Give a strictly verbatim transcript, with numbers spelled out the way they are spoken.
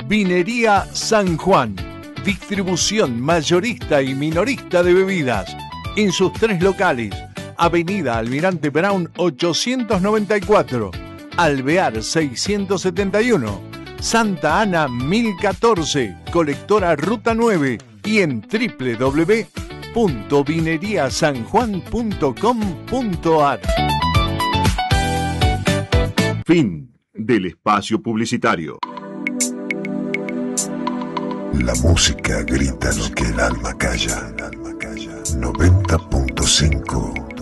Vinería San Juan. Distribución mayorista y minorista de bebidas. En sus tres locales. Avenida Almirante Brown ochocientos noventa y cuatro. Alvear seiscientos setenta y uno. Santa Ana mil catorce. Colectora Ruta nueve. Y en doble u doble u doble u punto vinería san juan punto com punto a r. Fin del espacio publicitario. La música grita lo que el alma calla. noventa punto cinco